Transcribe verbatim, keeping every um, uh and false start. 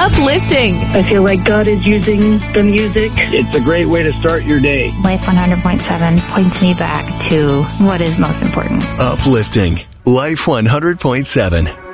uplifting. I feel like God is using the music. It's a great way to start your day. Life one hundred point seven points me back to what is most important. Uplifting. Life one hundred point seven.